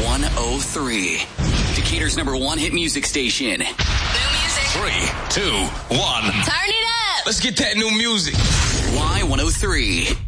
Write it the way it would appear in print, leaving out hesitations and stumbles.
Y103. Decatur's #1 hit music station. New music. 3, 2, 1. Turn it up. Let's get that new music. Y103.